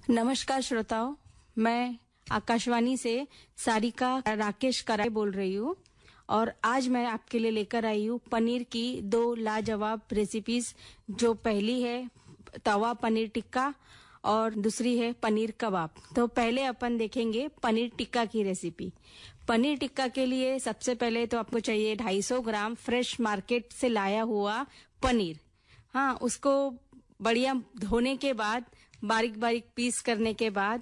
नमस्कार श्रोताओं, मैं आकाशवाणी से सारिका राकेश कराए बोल रही हूँ और आज मैं आपके लिए लेकर आई हूँ पनीर की दो लाजवाब रेसिपीज। जो पहली है तवा पनीर टिक्का और दूसरी है पनीर कबाब। तो पहले अपन देखेंगे पनीर टिक्का की रेसिपी। पनीर टिक्का के लिए सबसे पहले तो आपको चाहिए 250 ग्राम फ्रेश मार्केट से लाया हुआ पनीर। हाँ, उसको बढ़िया धोने के बाद बारीक बारीक पीस करने के बाद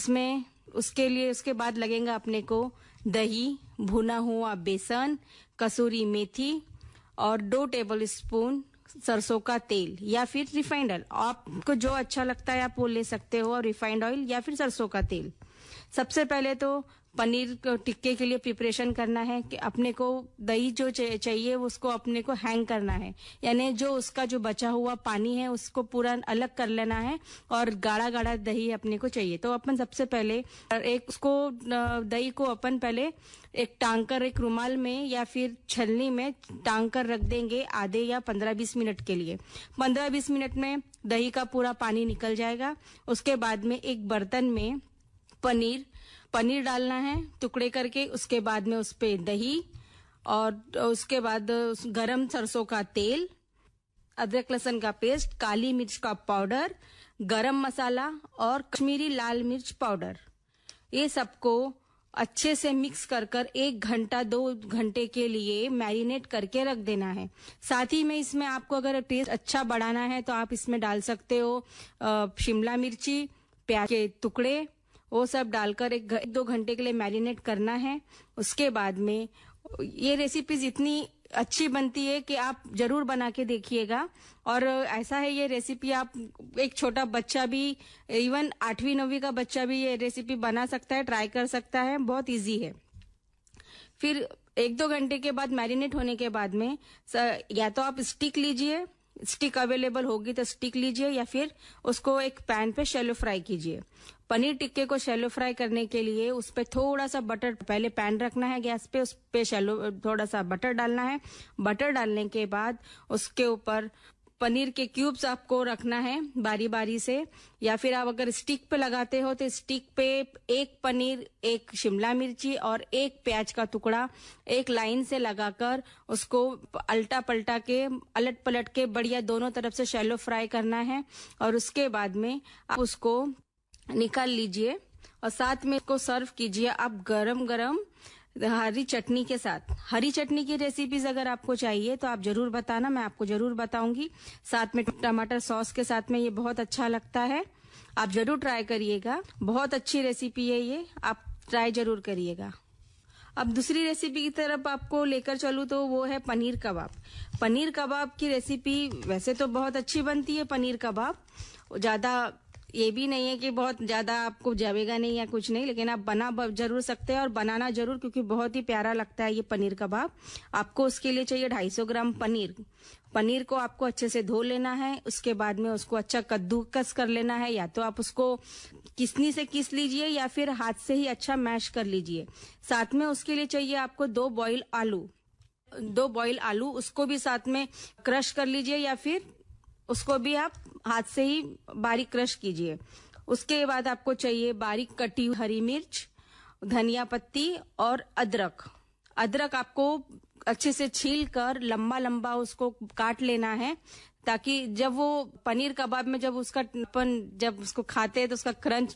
उसके बाद लगेगा अपने को दही, भुना हुआ बेसन, कसूरी मेथी और 2 टेबल स्पून सरसों का तेल या फिर रिफाइंड ऑयल। आपको जो अच्छा लगता है आप वो ले सकते हो, रिफाइंड ऑयल या फिर सरसों का तेल। सबसे पहले तो पनीर टिक्के के लिए प्रिपरेशन करना है कि अपने को दही जो चाहिए उसको अपने को हैंग करना है, यानी जो उसका जो बचा हुआ पानी है उसको पूरा अलग कर लेना है और गाढ़ा गाढ़ा दही अपने को चाहिए। तो अपन सबसे पहले दही को अपन पहले एक टांग कर एक रुमाल में या फिर छलनी में टांग कर रख देंगे आधे या 15-20 मिनट के लिए। 15-20 मिनट में दही का पूरा पानी निकल जाएगा। उसके बाद में एक बर्तन में पनीर डालना है टुकड़े करके। उसके बाद में उस पे दही और उसके बाद गरम सरसों का तेल, अदरक लहसुन का पेस्ट, काली मिर्च का पाउडर, गरम मसाला और कश्मीरी लाल मिर्च पाउडर, ये सबको अच्छे से मिक्स कर 1 घंटा 2 घंटे के लिए मैरिनेट करके रख देना है। साथ ही में इसमें आपको अगर टेस्ट अच्छा बढ़ाना है तो आप इसमें डाल सकते हो शिमला मिर्ची, प्याज के टुकड़े, वो सब डालकर 1-2 घंटे के लिए मैरिनेट करना है। उसके बाद में ये रेसिपीज इतनी अच्छी बनती है कि आप जरूर बना के देखिएगा। और ऐसा है ये रेसिपी आप एक छोटा बच्चा भी, इवन 8वीं-9वीं का बच्चा भी ये रेसिपी बना सकता है, ट्राई कर सकता है, बहुत इजी है। फिर 1-2 घंटे के बाद मैरिनेट होने के बाद में या तो आप स्टिक लीजिए, स्टिक अवेलेबल होगी तो स्टिक लीजिए, या फिर उसको एक पैन पे शैलो फ्राई कीजिए। पनीर टिक्के को शैलो फ्राई करने के लिए उस पे थोड़ा सा बटर, पहले पैन रखना है गैस पे, उस पे थोड़ा सा बटर डालना है। बटर डालने के बाद उसके ऊपर पनीर के क्यूब्स आपको रखना है बारी बारी से, या फिर आप अगर स्टिक पे लगाते हो तो स्टिक पे 1 पनीर, 1 शिमला मिर्ची और 1 प्याज का टुकड़ा एक लाइन से लगाकर उसको अल्टा पलटा के अलट पलट के बढ़िया दोनों तरफ से शैलो फ्राई करना है। और उसके बाद में आप उसको निकाल लीजिए और साथ में इसको सर्व कीजिए आप गरम गरम हरी चटनी के साथ। हरी चटनी की रेसिपीज अगर आपको चाहिए तो आप जरूर बताना, मैं आपको जरूर बताऊंगी। साथ में टमाटर सॉस के साथ में ये बहुत अच्छा लगता है, आप जरूर ट्राई करिएगा। बहुत अच्छी रेसिपी है ये, आप ट्राई जरूर करिएगा। अब दूसरी रेसिपी की तरफ आपको लेकर चलूं तो वो है पनीर कबाब। पनीर कबाब की रेसिपी वैसे तो बहुत अच्छी बनती है पनीर कबाब, ज्यादा ये भी नहीं है कि बहुत ज्यादा आपको जावेगा नहीं या कुछ नहीं, लेकिन आप बना जरूर सकते हैं और बनाना जरूर, क्योंकि बहुत ही प्यारा लगता है ये पनीर कबाब। आपको उसके लिए चाहिए 250 ग्राम पनीर को आपको अच्छे से धो लेना है। उसके बाद में उसको अच्छा कद्दूकस कर लेना है, या तो आप उसको किसनी से किस लीजिए या फिर हाथ से ही अच्छा मैश कर लीजिए। साथ में उसके लिए चाहिए आपको 2 बॉईल आलू, उसको भी साथ में क्रश कर लीजिए या फिर उसको भी आप हाथ से ही बारीक क्रश कीजिए। उसके बाद आपको चाहिए बारीक कटी हुई हरी मिर्च, धनिया पत्ती और अदरक आपको अच्छे से छील कर लंबा लंबा उसको काट लेना है, ताकि जब वो पनीर कबाब में जब उसको खाते हैं तो उसका क्रंच